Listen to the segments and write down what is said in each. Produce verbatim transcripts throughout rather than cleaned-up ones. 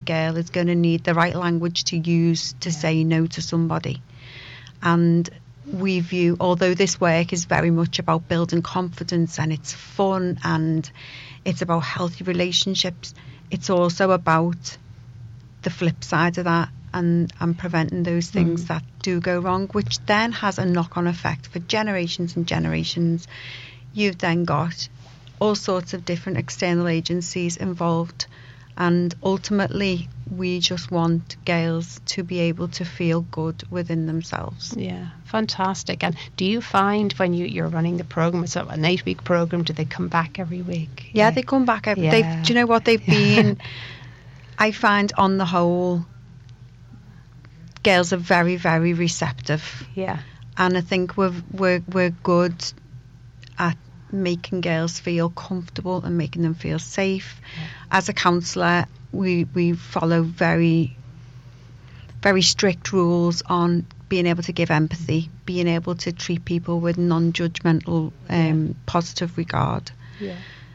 girl is going to need the right language to use to yeah. say no to somebody. And we view, although this work is very much about building confidence and it's fun and it's about healthy relationships, it's also about the flip side of that and, and preventing those things mm. that do go wrong, which then has a knock-on effect for generations and generations. You've then got all sorts of different external agencies involved, and ultimately we just want girls to be able to feel good within themselves. Yeah, fantastic. And do you find when you, you're running the programme, it's an eight week programme, do they come back every week? Yeah, yeah. they come back every yeah. they, do you know what they've been I find on the whole girls are very, very receptive. Yeah. And I think we're we're we're good at making girls feel comfortable and making them feel safe. Yeah. As a counsellor, we we follow very very strict rules on being able to give empathy, being able to treat people with non-judgmental, um, yeah. positive regard. Yeah.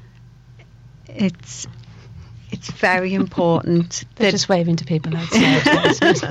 It's it's very important. They're just waving to people outside.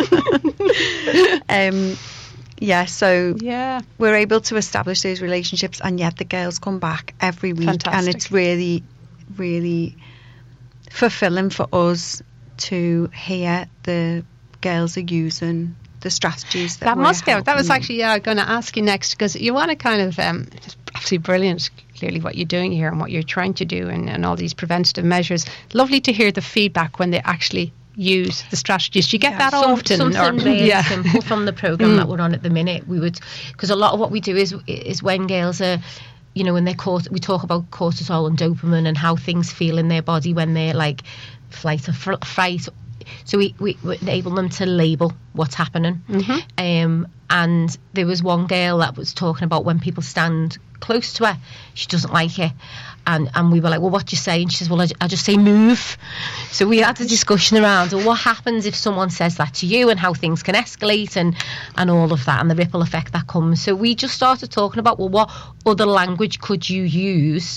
um. Yeah, so yeah. we're able to establish those relationships, and yet the girls come back every week. Fantastic. And it's really, really fulfilling for us to hear the girls are using the strategies that, that we're must go. That was them. actually yeah, I'm going to ask you next, because you want to kind of um, it's absolutely brilliant. Clearly, what you're doing here and what you're trying to do, and, and all these preventative measures. Lovely to hear the feedback when they actually use the strategies. Do you get yeah, that some, often? Something or, really yeah. simple from the programme mm. that we're on at the minute. We would, because a lot of what we do is is when girls are, you know, when they're cort- we talk about cortisol and dopamine and how things feel in their body when they're like flight or fr- fright. So we, we, we enable them to label what's happening. Mm-hmm. Um, and there was one girl that was talking about when people stand close to her, she doesn't like it. And and we were like, well, what do you say? And she says, well, I, I just say move. So we had a discussion around, well, what happens if someone says that to you, and how things can escalate, and, and all of that, and the ripple effect that comes. So we just started talking about, well, what other language could you use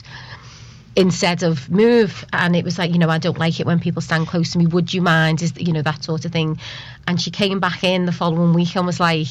instead of move? And it was like, you know, I don't like it when people stand close to me. Would you mind? Is, you know, that sort of thing. And she came back in the following week and was like,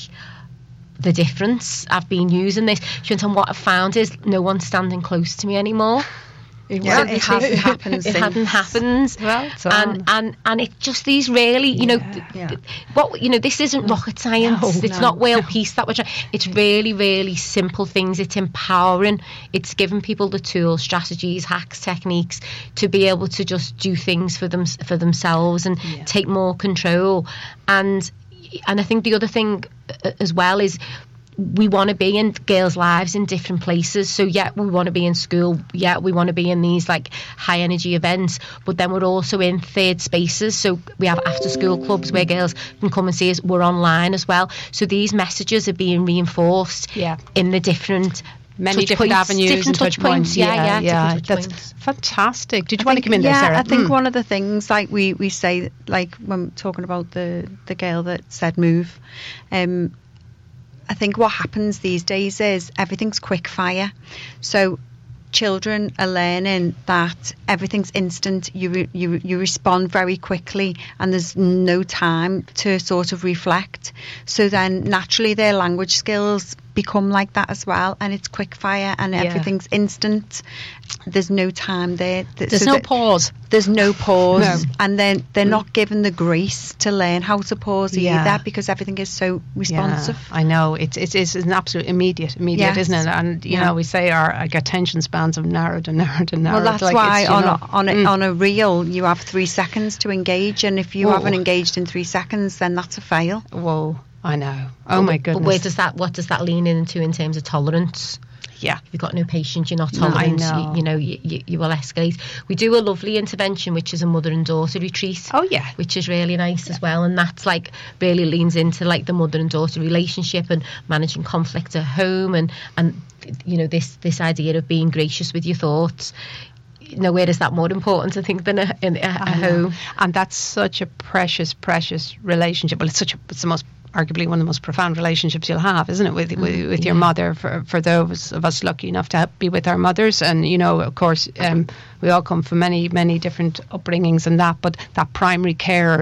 the difference, I've been using this. She went on, what I've found is no one's standing close to me anymore. It, yeah, it hasn't happened It since. hadn't happened. Well, and, and and it's just these really, you know, yeah, th- yeah. th- what you know, this isn't rocket science. No, it's no, not world no. peace that we're trying. It's really, really simple things. It's empowering. It's giving people the tools, strategies, hacks, techniques to be able to just do things for them for themselves and yeah. take more control. And and I think the other thing as well is, we want to be in girls' lives in different places. So yeah, we want to be in school. Yeah, we want to be in these like high energy events. But then we're also in third spaces. So we have after school clubs where girls can come and see us. We're online as well. So these messages are being reinforced yeah. in the different many touch different points, avenues different and touch, touch points. points. Yeah, yeah, yeah. touch That's points. fantastic. Did you I want think, to come in yeah, there, Sarah? I think mm. one of the things, like we, we say, like when talking about the, the girl that said move, um, I think what happens these days is everything's quick fire. So children are learning that everything's instant. You re, you you respond very quickly, and there's no time to sort of reflect. So then naturally their language skills become like that as well, and it's quick fire and yeah. everything's instant. There's no time there. There's so no that, pause. There's no pause, no. and then they're mm. not given the grace to learn how to pause yeah. either, because everything is so responsive. Yeah, I know it's it's it's an absolute immediate, immediate, yes. isn't it? And you yeah. know, we say our like, attention spans have narrowed and narrowed and narrowed. Well, that's like why on know, a, on a, mm. on a reel you have three seconds to engage, and if you Whoa. haven't engaged in three seconds, then that's a fail. Whoa, I know. Oh but, my goodness. But where does that? What does that lean into in terms of tolerance? Yeah. If you've got no patience, you're not No, tolerant, I know. you, you know, you, you, you will escalate. We do a lovely intervention, which is a mother and daughter retreat. Oh, yeah. Which is really nice yeah. as well. And that's like really leans into like the mother and daughter relationship and managing conflict at home and, and you know, this, this idea of being gracious with your thoughts. Nowhere is that more important, I think, than a, in a, a home. And that's such a precious, precious relationship. Well, it's such a, it's the most arguably one of the most profound relationships you'll have, isn't it, with mm, with, with yeah. your mother, for for those of us lucky enough to be with our mothers. And you know, of course, um, we all come from many many different upbringings and that, but that primary carer